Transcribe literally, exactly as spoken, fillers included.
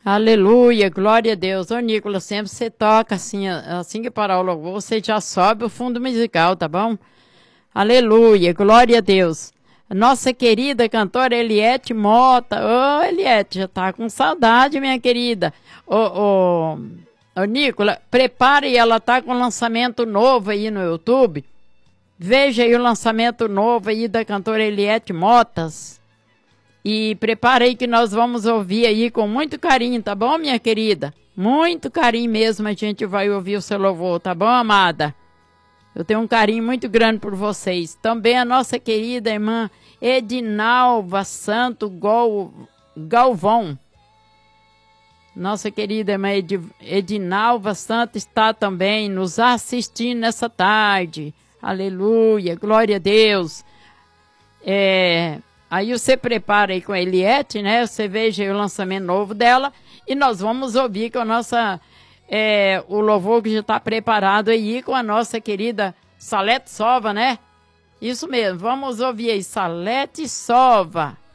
Aleluia, glória a Deus. Ô, Nicolas, sempre você toca assim, assim que parar o louvor, você já sobe o fundo musical, tá bom? Aleluia, glória a Deus. Nossa querida cantora Eliette Mota. Ô, Eliette, já tá com saudade, minha querida. Ô, ô, ô Nicolas, prepare, ela tá com lançamento novo aí no YouTube. Veja aí o lançamento novo aí da cantora Eliette Motas. E prepara aí que nós vamos ouvir aí com muito carinho, tá bom, minha querida? Muito carinho mesmo a gente vai ouvir o seu louvor, tá bom, amada? Eu tenho um carinho muito grande por vocês. Também a nossa querida irmã Edinalva Santo Gal... Galvão. Nossa querida irmã Ed... Edinalva Santo está também nos assistindo nessa tarde. Aleluia, glória a Deus. É... Aí você prepara aí com a Eliette, né? Você veja aí o lançamento novo dela. E nós vamos ouvir com a nossa... É, o louvor que já está preparado aí com a nossa querida Salete Sova, né? Isso mesmo, vamos ouvir aí, Salete Sova.